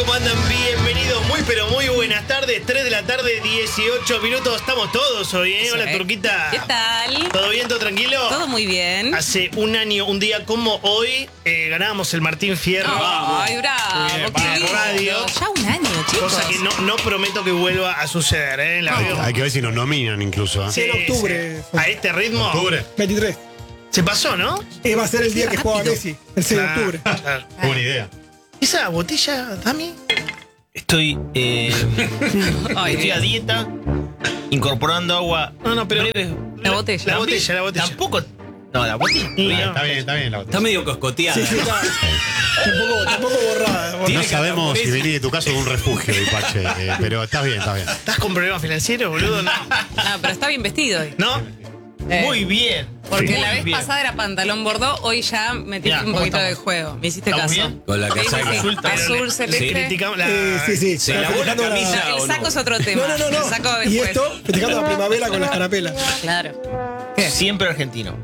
¿Cómo andan? Bienvenidos, muy pero muy buenas tardes. 3 de la tarde, 18 minutos. Estamos todos hoy, ¿eh? Hola, Sí. Turquita. ¿Qué tal? ¿Todo bien? ¿Todo tranquilo? Todo muy bien. Hace un año, un día como hoy, ganábamos el Martín Fierro. Ay, bravo. Muy bien, qué para lindo. radio. Ya un año, chicos. Cosa que no prometo que vuelva a suceder, ¿eh? En la radio. Hay que ver si nos nominan incluso. ¿eh? Sí, en octubre. sí. A este ritmo. Octubre. 23. Se pasó, ¿no? Va a ser el día que juega rápido. Messi, el 6 de octubre. Claro. Buena idea. ¿Esa botella, Dami? Estoy a dieta, incorporando agua. No, pero. La botella. La botella. Tampoco. No, la botella. Está bien la Está botella. medio coscoteada. Sí, está. Tampoco borrada. No Tiene que sabemos andar si por venís de tu caso de un refugio, Ipache, pero está bien. ¿Estás con problemas financieros, boludo? No. No, pero está bien vestido hoy. ¿No? Muy bien. Porque Muy la vez bien. pasada era pantalón bordó, hoy ya metiste Ya, un ¿cómo poquito estamos? de juego. Me hiciste ¿Estamos caso. bien? Con la Sí, casaca. sí, sí. Azul, Azul, celeste. Criticamos la. Sí. ¿Se lavó la Festejando camisa El o saco no? es otro tema. No. El saco Y después. esto, festejando la primavera con las carapelas. Claro. Siempre argentino.